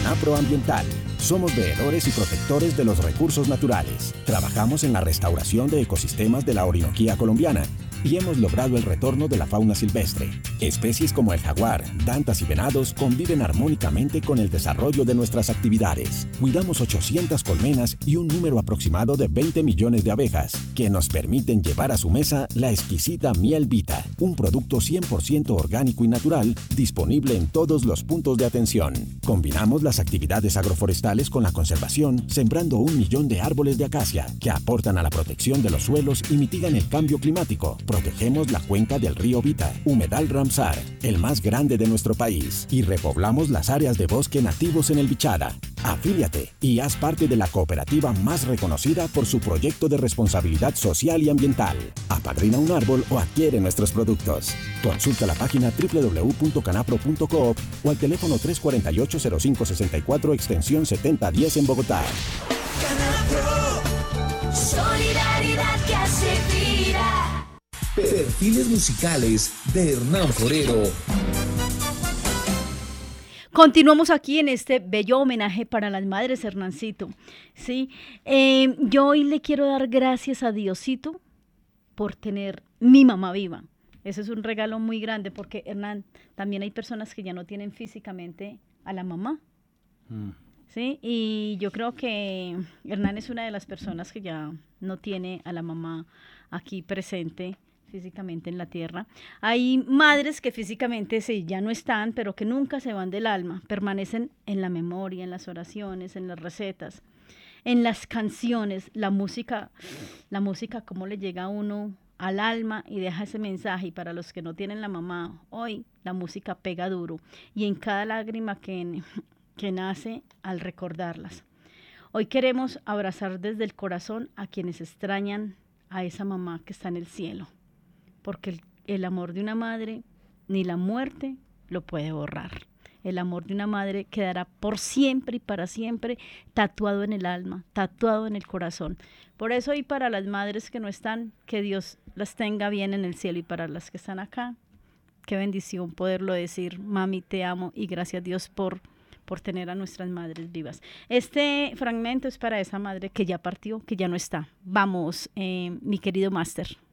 Canapro Ambiental. Somos veedores y protectores de los recursos naturales. Trabajamos en la restauración de ecosistemas de la Orinoquía colombiana y hemos logrado el retorno de la fauna silvestre. Especies como el jaguar, dantas y venados conviven armónicamente con el desarrollo de nuestras actividades. Cuidamos 800 colmenas y un número aproximado de 20 millones de abejas, que nos permiten llevar a su mesa la exquisita miel Vita, un producto 100% orgánico y natural, disponible en todos los puntos de atención. Combinamos las actividades agroforestales con la conservación, sembrando 1 millón de árboles de acacia, que aportan a la protección de los suelos y mitigan el cambio climático. Protegemos la cuenca del río Vita, humedal Ramsar, el más grande de nuestro país, y repoblamos las áreas de bosque nativos en el Bichada. Afíliate y haz parte de la cooperativa más reconocida por su proyecto de responsabilidad social y ambiental. Apadrina un árbol o adquiere nuestros productos. Consulta la página www.canapro.coop o al teléfono 348-0564 extensión 7010 en Bogotá. Canapro, solidaridad que hace vida. Perfiles musicales de Hernán Forero. Continuamos aquí en este bello homenaje para las madres, Hernancito. ¿Sí? Yo hoy le quiero dar gracias a Diosito por tener mi mamá viva. Ese es un regalo muy grande porque, Hernán, también hay personas que ya no tienen físicamente a la mamá. ¿Sí? Y yo creo que Hernán es una de las personas que ya no tiene a la mamá aquí presente físicamente en la tierra. Hay madres que físicamente sí, ya no están, pero que nunca se van del alma, permanecen en la memoria, en las oraciones, en las recetas, en las canciones, la música cómo le llega a uno al alma y deja ese mensaje. Y para los que no tienen la mamá, hoy la música pega duro y en cada lágrima que nace al recordarlas. Hoy queremos abrazar desde el corazón a quienes extrañan a esa mamá que está en el cielo, porque el amor de una madre ni la muerte lo puede borrar. El amor de una madre quedará por siempre y para siempre tatuado en el alma, tatuado en el corazón. Por eso, y para las madres que no están, que Dios las tenga bien en el cielo, y para las que están acá, qué bendición poderlo decir: mami, te amo y gracias Dios por tener a nuestras madres vivas. Este fragmento es para esa madre que ya partió, que ya no está. Vamos, mi querido máster.